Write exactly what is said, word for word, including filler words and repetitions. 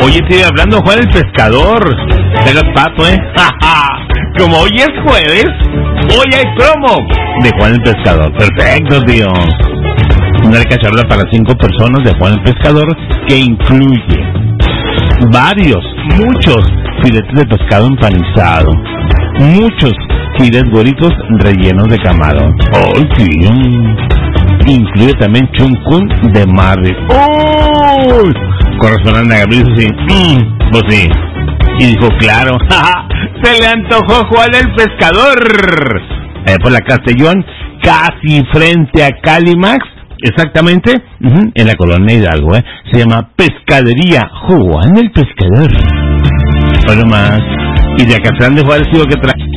Oye, sigue hablando Juan el Pescador. Pega pato, ¿eh? Como hoy es jueves, hoy hay promo de Juan el Pescador. Perfecto, tío. Una cacharla para cinco personas de Juan el Pescador que incluye varios, muchos filetes de pescado empanizado, muchos filetes gorritos rellenos de camarón. ¡Oh, tío! Incluye también chuncún de mar. ¡Oh! Correspondiente a Gabriel, sí. Mm, pues sí. Y dijo, claro, se le antojó Juan el Pescador. Allá por la Castellón, casi frente a Calimax, exactamente, uh-huh, en la colonia Hidalgo, ¿eh? Se llama Pescadería Juan el Pescador. Bueno más. Y de Acatlán de Juárez digo que trae